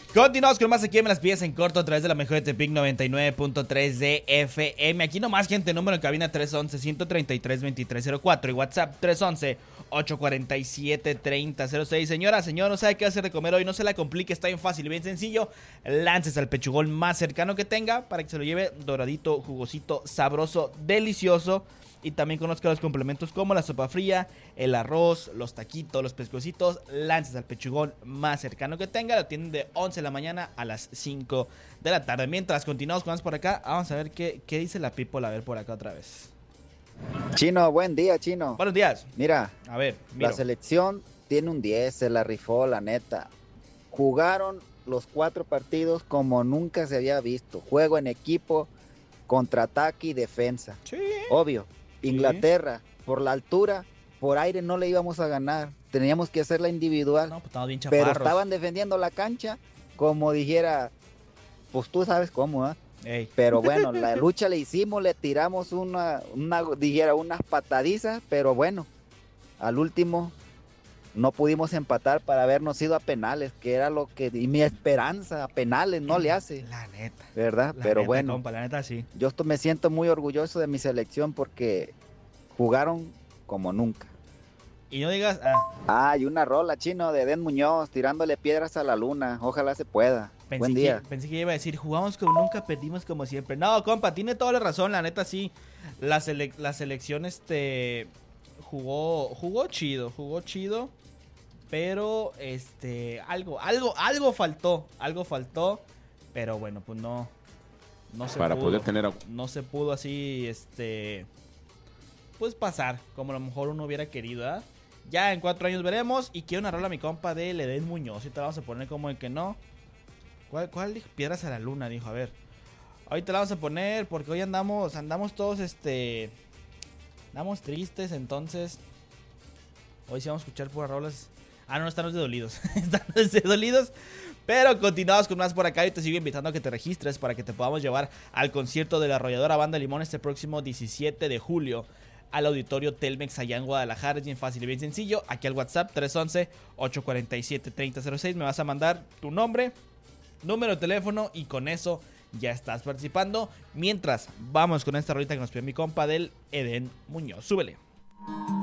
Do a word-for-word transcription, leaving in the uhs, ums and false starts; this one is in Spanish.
Continuamos con más aquí en Me las pides en corto a través de la mejor de Tepic noventa y nueve punto tres de F M. Aquí nomás, gente, número en cabina tres once, ciento treinta y tres, veintitrés cero cuatro y WhatsApp tres once, ocho cuarenta y siete, treinta cero seis. Señora, señor, no sabe qué hacer de comer hoy, no se la complique, está bien fácil y bien sencillo. Láncese al pechugón más cercano que tenga para que se lo lleve doradito, jugosito, sabroso, delicioso. Y también conozca los complementos como la sopa fría, el arroz, los taquitos, los pescocitos. Lances al pechugón más cercano que tenga. Lo tienen de once de la mañana a las cinco de la tarde. Mientras continuamos con más por acá, vamos a ver qué, qué dice la people. A ver por acá otra vez. Chino, buen día, Chino. Buenos días. Mira, a ver, miro. La selección tiene un diez, se la rifó, la neta. Jugaron los cuatro partidos como nunca se había visto. Juego en equipo, contraataque y defensa. Sí. Obvio. Inglaterra, sí. Por la altura, por aire no le íbamos a ganar. Teníamos que hacerla individual. No, pues estamos bien chaparros. Pero estaban defendiendo la cancha como dijera, pues tú sabes cómo, ¿eh? Ey. Pero bueno, la lucha le hicimos, le tiramos una, una, dijera, unas patadizas, pero bueno, al último no pudimos empatar para habernos ido a penales, que era lo que, y mi esperanza, a penales no le hace. La neta. ¿Verdad? La pero neta, bueno, compa, la neta sí. Yo me siento muy orgulloso de mi selección porque jugaron como nunca. Y no digas, ah. Ah, y una rola, Chino, de Edén Muñoz, tirándole piedras a la luna, ojalá se pueda. Pensé Buen día. Que, pensé que iba a decir, jugamos como nunca, perdimos como siempre. No, compa, tiene toda la razón, la neta sí. La, sele la selección este jugó jugó chido, jugó chido, pero este algo algo algo faltó, algo faltó, pero bueno, pues no no se para pudo, poder tener a... no se pudo así este pues pasar como a lo mejor uno hubiera querido, ¿eh? Ya en cuatro años veremos. Y quiero una rola a mi compa de Edén Muñoz, y te la vamos a poner como el que no. ¿Cuál, cuál dijo? Piedras a la luna, dijo, a ver. Ahorita la vamos a poner porque hoy andamos, andamos todos, este... Andamos tristes, entonces... Hoy sí vamos a escuchar puras rolas. Ah, no, están los de dolidos. Están los de dolidos. Pero continuamos con más por acá y te sigo invitando a que te registres para que te podamos llevar al concierto de la Arrolladora Banda Limón este próximo diecisiete de julio. Al auditorio Telmex allá en Guadalajara. Es bien fácil y bien sencillo. Aquí al WhatsApp tres once, ocho cuarenta y siete, treinta cero seis. Me vas a mandar tu nombre, número de teléfono y con eso ya estás participando. Mientras, vamos con esta rolita que nos pidió mi compa del Edén Muñoz. Súbele.